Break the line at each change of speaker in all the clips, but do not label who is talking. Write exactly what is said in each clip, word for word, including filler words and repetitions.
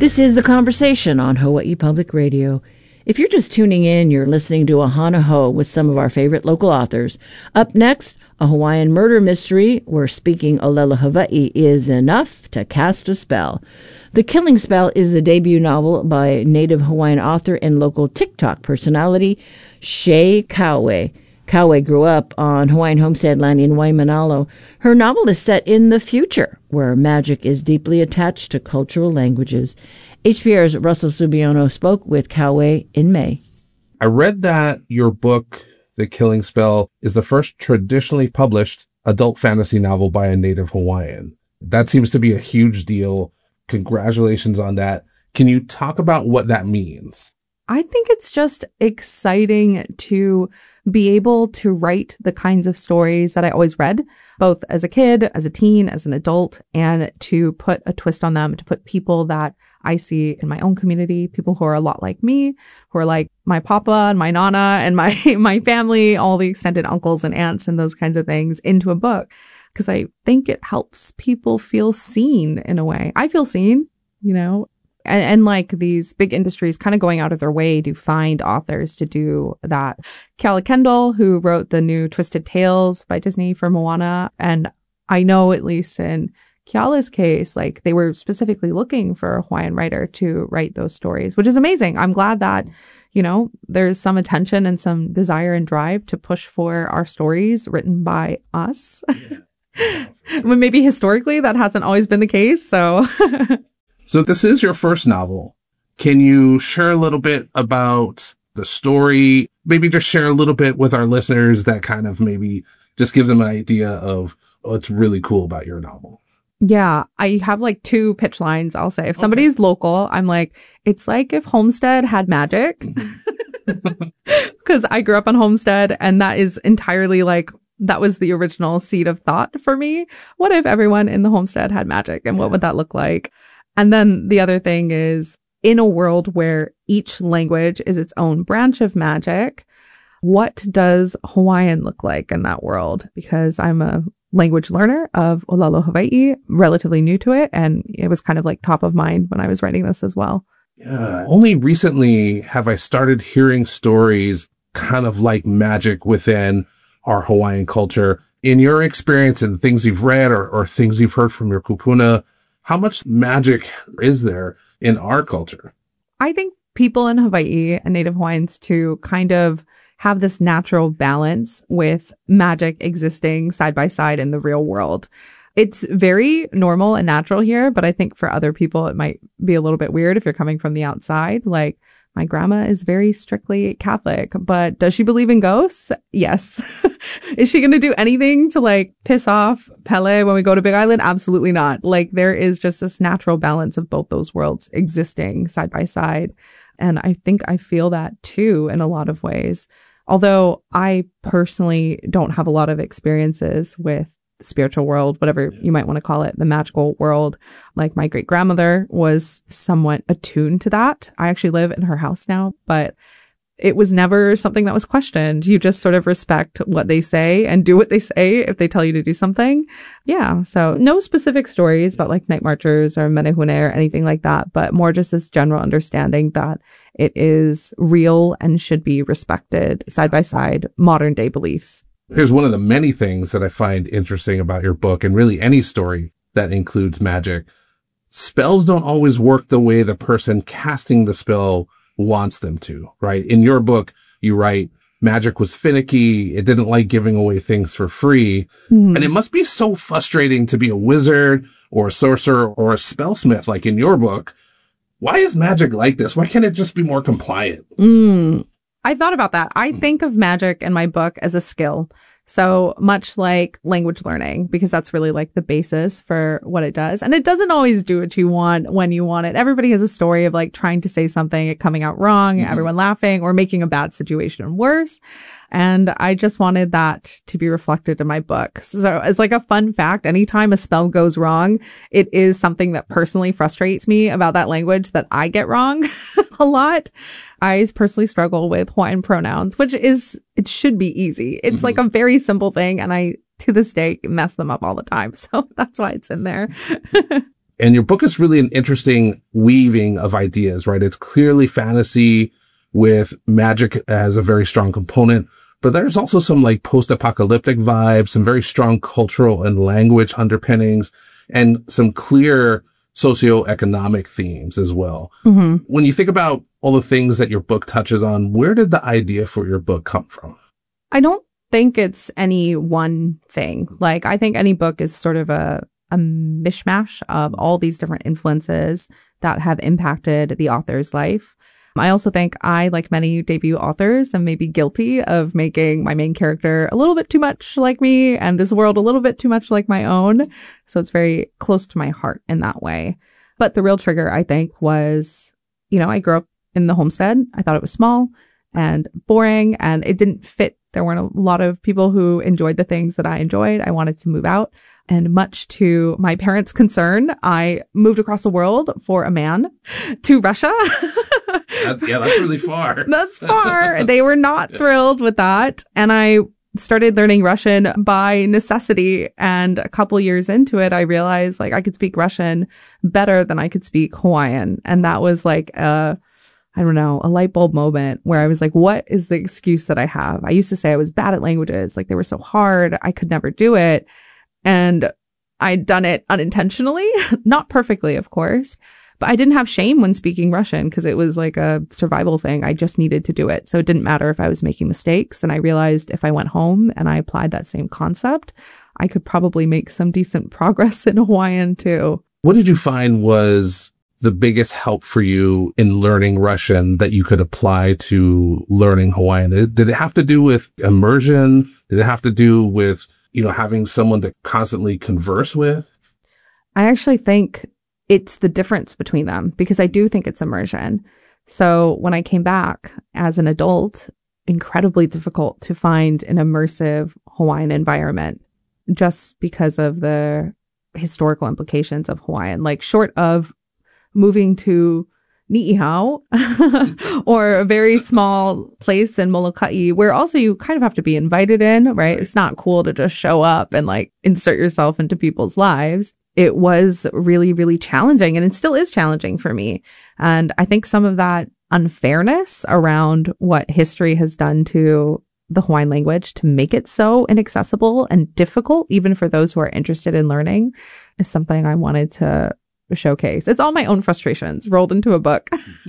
This is The Conversation on Hawaii Public Radio. If you're just tuning in, you're listening to Ahana Ho with some of our favorite local authors. Up next, a Hawaiian murder mystery where speaking Olela Hawaii is enough to cast a spell. The Killing Spell is the debut novel by native Hawaiian author and local TikTok personality, Shay Kawe. Kawe grew up on Hawaiian homestead land in Waimanalo. Her novel is set in the future, where magic is deeply attached to cultural languages. H P R's Russell Subiono spoke with Kawe in May.
I read that your book, The Killing Spell, is the first traditionally published adult fantasy novel by a native Hawaiian. That seems to be a huge deal. Congratulations on that. Can you talk about what that means?
I think it's just exciting to be able to write the kinds of stories that I always read, both as a kid, as a teen, as an adult, and to put a twist on them, to put people that I see in my own community, people who are a lot like me, who are like my papa and my nana and my, my family, all the extended uncles and aunts and those kinds of things into a book. Because I think it helps people feel seen in a way. I feel seen, you know, and, and like these big industries kind of going out of their way to find authors to do that. Keala Kendall, who wrote the new Twisted Tales by Disney for Moana. And I know at least in Keala's case, like they were specifically looking for a Hawaiian writer to write those stories, which is amazing. I'm glad that, you know, there's some attention and some desire and drive to push for our stories written by us. Yeah. Well, maybe historically that hasn't always been the case. So,
so this is your first novel. Can you share a little bit about the story? Maybe just share a little bit with our listeners that kind of maybe just gives them an idea of what's really cool about your novel.
Yeah, I have like two pitch lines, I'll say. If somebody's okay. local, I'm like, it's like if Homestead had magic. Because I grew up on Homestead, and that is entirely like, that was the original seed of thought for me. What if everyone in the Homestead had magic, and what would that look like? And then the other thing is, in a world where each language is its own branch of magic, what does Hawaiian look like in that world? Because I'm a language learner of Olelo Hawaii, relatively new to it, and it was kind of like top of mind when I was writing this as well.
Yeah. Only recently have I started hearing stories kind of like magic within our Hawaiian culture. In your experience and things you've read or, or things you've heard from your kupuna, how much magic is there in our culture?
I think people in Hawaii and Native Hawaiians too kind of have this natural balance with magic existing side by side in the real world. It's very normal and natural here, but I think for other people, it might be a little bit weird if you're coming from the outside. Like, my grandma is very strictly Catholic, but does she believe in ghosts? Yes. Is she going to do anything to like piss off Pele when we go to Big Island? Absolutely not. Like, there is just this natural balance of both those worlds existing side by side. And I think I feel that too in a lot of ways. Although I personally don't have a lot of experiences with the spiritual world, whatever you might want to call it, the magical world. Like, my great grandmother was somewhat attuned to that. I actually live in her house now, but it was never something that was questioned. You just sort of respect what they say and do what they say if they tell you to do something. Yeah. So no specific stories about like night marchers or menehune or anything like that, but more just this general understanding that it is real and should be respected side by side, modern day beliefs.
Here's one of the many things that I find interesting about your book, and really any story that includes magic. Spells don't always work the way the person casting the spell wants them to, right? In your book, you write, magic was finicky. It didn't like giving away things for free. Mm. And it must be so frustrating to be a wizard or a sorcerer or a spellsmith, like in your book. Why is magic like this? Why can't it just be more compliant?
Mm. I thought about that. I think of magic in my book as a skill. So much like language learning, because that's really like the basis for what it does. And it doesn't always do what you want when you want it. Everybody has a story of like trying to say something, it coming out wrong, mm-hmm. everyone laughing, or making a bad situation worse. And I just wanted that to be reflected in my book. So it's like a fun fact. Anytime a spell goes wrong, it is something that personally frustrates me about that language that I get wrong a lot. I personally struggle with Hawaiian pronouns, which is, it should be easy. It's mm-hmm. like a very simple thing. And I, to this day, mess them up all the time. So that's why it's in there.
And your book is really an interesting weaving of ideas, right? It's clearly fantasy with magic as a very strong component, but there's also some like post-apocalyptic vibes, some very strong cultural and language underpinnings, and some clear socioeconomic themes as well.
Mm-hmm.
When you think about all the things that your book touches on, where did the idea for your book come from?
I don't think it's any one thing. Like, I think any book is sort of a, a mishmash of all these different influences that have impacted the author's life. I also think I, like many debut authors, am maybe guilty of making my main character a little bit too much like me and this world a little bit too much like my own. So it's very close to my heart in that way. But the real trigger, I think, was, you know, I grew up in the homestead. I thought it was small and boring and it didn't fit. There weren't a lot of people who enjoyed the things that I enjoyed. I wanted to move out. And much to my parents' concern, I moved across the world for a man to Russia.
that, yeah, that's really far.
That's far. They were not thrilled with that. And I started learning Russian by necessity. And a couple years into it, I realized like I could speak Russian better than I could speak Hawaiian. And that was like a, I don't know, a light bulb moment where I was like, what is the excuse that I have? I used to say I was bad at languages. Like they were so hard. I could never do it. And I'd done it unintentionally, not perfectly, of course, but I didn't have shame when speaking Russian because it was like a survival thing. I just needed to do it. So it didn't matter if I was making mistakes. And I realized if I went home and I applied that same concept, I could probably make some decent progress in Hawaiian too.
What did you find was the biggest help for you in learning Russian that you could apply to learning Hawaiian? Did it have to do with immersion? Did it have to do with, you know, having someone to constantly converse with?
I actually think it's the difference between them because I do think it's immersion. So when I came back as an adult, incredibly difficult to find an immersive Hawaiian environment just because of the historical implications of Hawaiian. Like short of moving to Ni'ihau or a very small place in Molokai where also you kind of have to be invited in, right? It's not cool to just show up and like insert yourself into people's lives. It was really, really challenging and it still is challenging for me. And I think some of that unfairness around what history has done to the Hawaiian language to make it so inaccessible and difficult, even for those who are interested in learning, is something I wanted to showcase. It's all my own frustrations rolled into a book.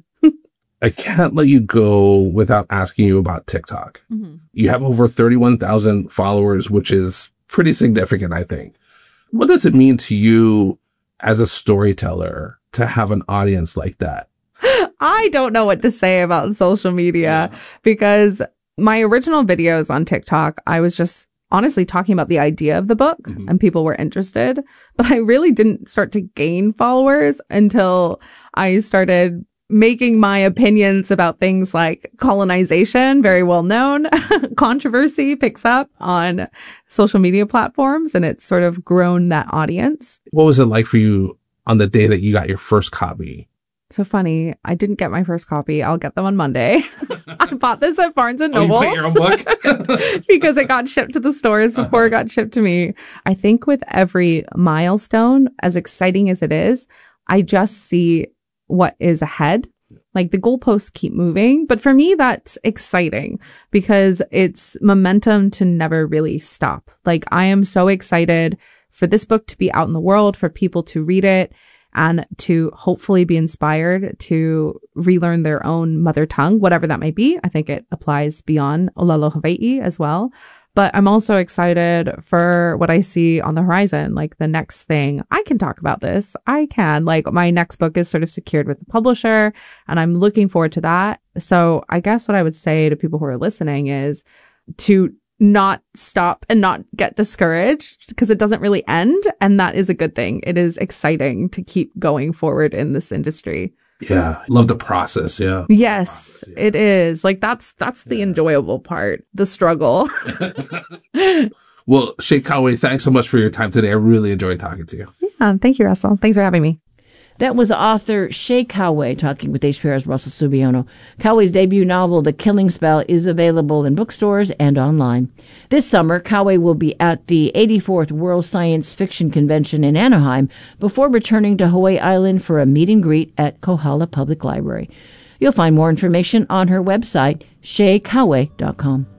I can't let you go without asking you about TikTok. Mm-hmm. You have over thirty-one thousand followers, which is pretty significant, I think. What does it mean to you as a storyteller to have an audience like that?
I don't know what to say about social media yeah. because my original videos on TikTok, I was just honestly talking about the idea of the book mm-hmm. and people were interested, but I really didn't start to gain followers until I started making my opinions about things like colonization, very well known. Controversy picks up on social media platforms and it's sort of grown that audience.
What was it like for you on the day that you got your first copy?
So funny. I didn't get my first copy. I'll get them on Monday. I bought this at Barnes and Noble.
Oh, you put your own book?
Because it got shipped to the stores before uh-huh. it got shipped to me. I think with every milestone, as exciting as it is, I just see what is ahead. Like the goalposts keep moving. But for me, that's exciting because it's momentum to never really stop. Like I am so excited for this book to be out in the world, for people to read it, and to hopefully be inspired to relearn their own mother tongue, whatever that might be. I think it applies beyond Olelo Hawaii as well. But I'm also excited for what I see on the horizon, like the next thing. I can talk about this. I can. Like my next book is sort of secured with the publisher, and I'm looking forward to that. So I guess what I would say to people who are listening is to not stop and not get discouraged because it doesn't really end. And that is a good thing. It is exciting to keep going forward in this industry.
Yeah. Love the process. Yeah.
Yes,
process, yeah. It
is. Like that's, that's the yeah. enjoyable part, the struggle.
Well, Shea Kawe, thanks so much for your time today. I really enjoyed talking to you.
Yeah. Thank you, Russell. Thanks for having me.
That was author Shay Coway talking with H P R's Russell Subiono. Coway's debut novel, The Killing Spell, is available in bookstores and online. This summer, Coway will be at the eighty-fourth World Science Fiction Convention in Anaheim before returning to Hawaii Island for a meet and greet at Kohala Public Library. You'll find more information on her website, shay coway dot com.